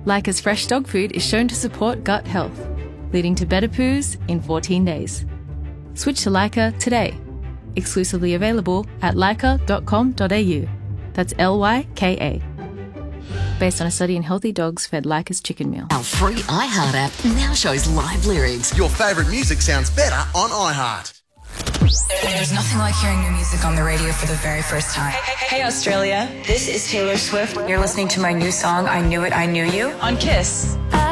Leica's fresh dog food is shown to support gut health, leading to better poos in 14 days. Switch to Leica today. Exclusively available at leica.com.au. That's Lyka. Based on a study in healthy dogs fed Leica's chicken meal. Our free iHeart app now shows live lyrics. Your favourite music sounds better on iHeart. There's nothing like hearing new music on the radio for the very first time. Hey Australia, this is Taylor Swift. You're listening to my new song, I Knew It, I Knew You, on Kiss. I